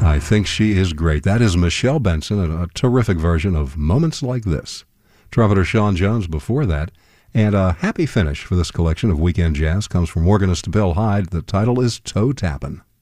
I think she is great. That is Michelle Benson, a terrific version of Moments Like This. Trumpeter Sean Jones before that. And a happy finish for this collection of weekend jazz comes from organist Bill Hyde. The title is Toe Tappin'.